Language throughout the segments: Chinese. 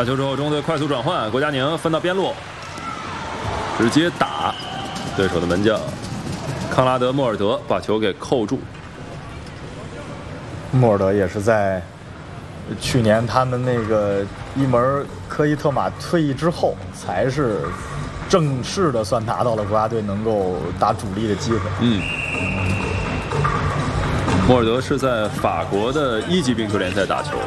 打球之后，中队快速转换，郭佳宁分到边路，直接打对手的门将康拉德·莫尔德，把球给扣住。 莫尔德也是在去年他们那个伊门科伊特马退役之后，才是正式的算拿到了国家队能够打主力的机会。 莫尔德是在法国的1级冰球联赛打球，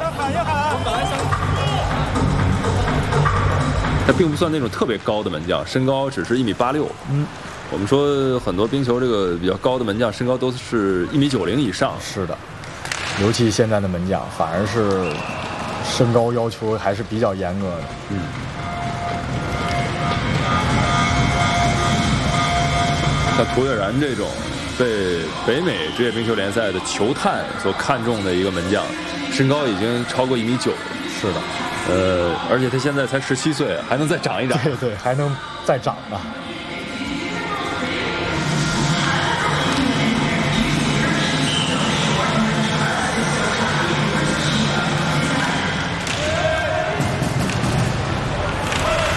他并不算那种特别高的门将，身高只是1.86米。我们说很多冰球这个比较高的门将，身高都是1.90米以上。 是的，尤其现在的门将，反而是身高要求还是比较严格的。 像涂月然这种被北美职业冰球联赛的球探所看重的一个门将，身高已经超过1.9米了。 是的， 而且他现在才17岁，还能再长一长。 对，还能再长呢。